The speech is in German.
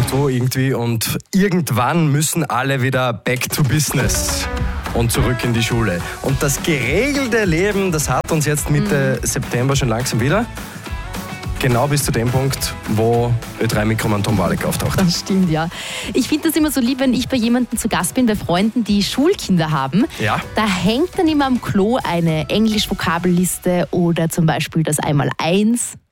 irgendwo irgendwie und irgendwann müssen alle wieder back to business und zurück in die Schule. Und das geregelte Leben, das hat uns jetzt Mitte September schon langsam wieder. Genau bis zu dem Punkt, wo Ö3 Mikro und Tom Walek auftaucht. Das stimmt, ja. Ich finde das immer so lieb, wenn ich bei jemandem zu Gast bin, bei Freunden, die Schulkinder haben. Ja. Da hängt dann immer am Klo eine Englisch-Vokabelliste oder zum Beispiel das Einmaleins.